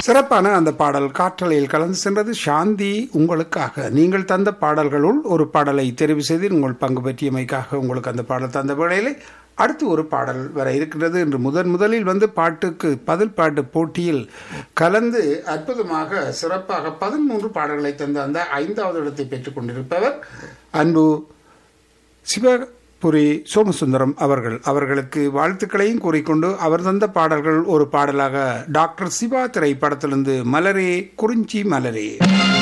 சிறப்பான அந்த பாடல் காற்றலையில் கலந்து சென்றது. சாந்தி, உங்களுக்காக நீங்கள் தந்த பாடல்களுள் ஒரு பாடலை தெரிவு செய்து உங்கள் பங்கு பற்றியமைக்காக உங்களுக்கு அந்த பாடல் தந்த வேளையிலே அடுத்து ஒரு பாடல் வர இருக்கின்றது. என்று முதலில் வந்து பாட்டுக்கு பதில் பாட்டு போட்டியில் கலந்து அற்புதமாக சிறப்பாக 13 பாடல்களை தந்த அந்த 5வது இடத்தை பெற்றுக் கொண்டிருப்பவர் அன்பு சிவபுரி சோமசுந்தரம் அவர்களுக்கு வாழ்த்துக்களையும் கூறிக்கொண்டு அவர் தந்த பாடல்கள் ஒரு பாடலாக டாக்டர் சிவா திரைப்படத்திலிருந்து மலரே குறிஞ்சி மலரே.